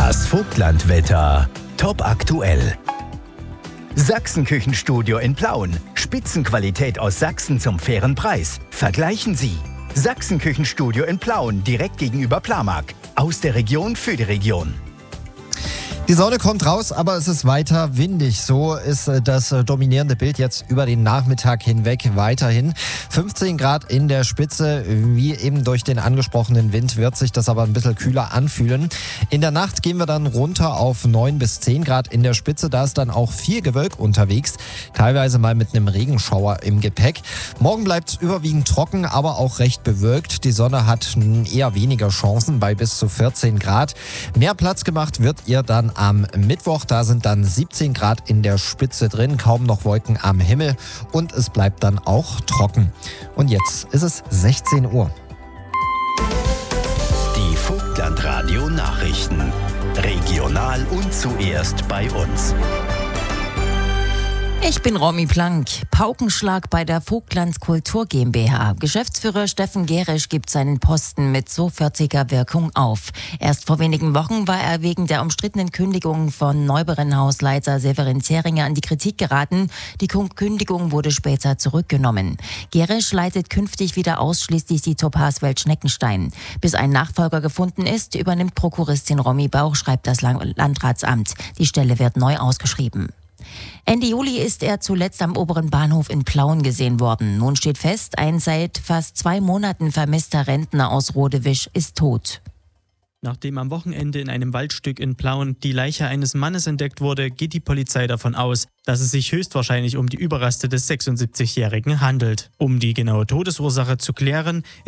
Das Vogtlandwetter. Top aktuell. Sachsen-Küchenstudio in Plauen. Spitzenqualität aus Sachsen zum fairen Preis. Vergleichen Sie. Sachsen-Küchenstudio in Plauen, direkt gegenüber Plamag. Aus der Region für die Region. Die Sonne kommt raus, aber es ist weiter windig. So ist das dominierende Bild jetzt über den Nachmittag hinweg weiterhin. 15 Grad in der Spitze, wie eben durch den angesprochenen Wind wird sich das aber ein bisschen kühler anfühlen. In der Nacht gehen wir dann runter auf 9 bis 10 Grad in der Spitze. Da ist dann auch viel Gewölk unterwegs, teilweise mal mit einem Regenschauer im Gepäck. Morgen bleibt es überwiegend trocken, aber auch recht bewölkt. Die Sonne hat eher weniger Chancen bei bis zu 14 Grad. Mehr Platz gemacht wird ihr dann am Mittwoch, da sind dann 17 Grad in der Spitze drin, kaum noch Wolken am Himmel und es bleibt dann auch trocken. Und jetzt ist es 16 Uhr. Die Vogtlandradio Nachrichten. Regional und zuerst bei uns. Ich bin Romy Plank. Paukenschlag bei der Vogtlands Kultur GmbH. Geschäftsführer Steffen Gerisch gibt seinen Posten mit sofortiger Wirkung auf. Erst vor wenigen Wochen war er wegen der umstrittenen Kündigung von Neuberen-Hausleiter Severin Zeringer an die Kritik geraten. Die Kündigung wurde später zurückgenommen. Gerisch leitet künftig wieder ausschließlich die Topaz-Welt Schneckenstein. Bis ein Nachfolger gefunden ist, übernimmt Prokuristin Romy Bauch, schreibt das Landratsamt. Die Stelle wird neu ausgeschrieben. Ende Juli ist er zuletzt am oberen Bahnhof in Plauen gesehen worden. Nun steht fest, ein seit fast 2 Monaten vermisster Rentner aus Rodewisch ist tot. Nachdem am Wochenende in einem Waldstück in Plauen die Leiche eines Mannes entdeckt wurde, geht die Polizei davon aus, dass es sich höchstwahrscheinlich um die Überreste des 76-Jährigen handelt. Um die genaue Todesursache zu klären,